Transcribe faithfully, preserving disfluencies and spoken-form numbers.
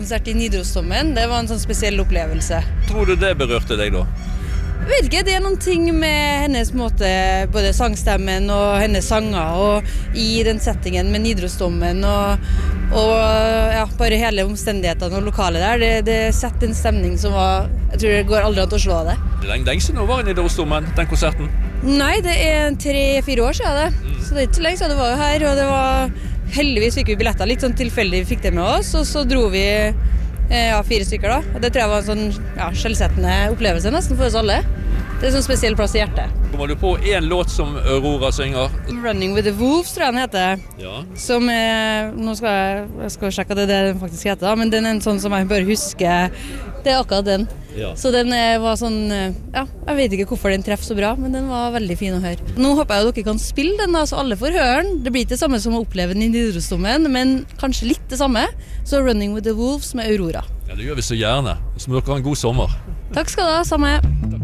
Konsert i Nidarosdomen, det var en sånn spesiell opplevelse. Tror du det berørte deg da? Jeg vet ikke, det er noen ting med hennes måte, både sangstemmen og hennes sanger, og i den settingen med Nidarosdomen, og, og ja, bare hele omstendighetene og lokalet der, det, det setter en stemning som var, jeg tror det går aldri an til å slå det. Det er lenge siden hun var i Nidarosdomen, den konserten? Nei, det er tre-fire år siden det, mm. så det er ikke så lenge siden det var jo her, og det var heldigvis fikk vi billetter, litt sånn tilfeldig vi fikk det med oss, og så dro vi ja, fire stykker da, og det tror jeg var en sånn ja, skjellsettende opplevelse nesten for oss alle. Det er en sånn spesiell plass i hjertet. Kommer du på en låt som Aurora synger? Running with the Wolves, tror jeg den heter. Ja. Som er, nå skal jeg, jeg skal sjekke at det er det den faktisk heter, da, men den er en sånn som jeg bare husker, det er akkurat den. Ja. Så den var sånn, ja, jeg vet ikke hvorfor den treffer så bra, men den var veldig fin å høre. Nå håper jeg at dere kan spille den da, så alle får høre den. Det blir ikke det samme som å oppleve den i Nidarosdomen, men kanskje litt det samme. Så Running with the Wolves med Aurora. Ja, det gjør vi så gjerne. Så må dere ha en god sommer. Takk skal du ha, samme.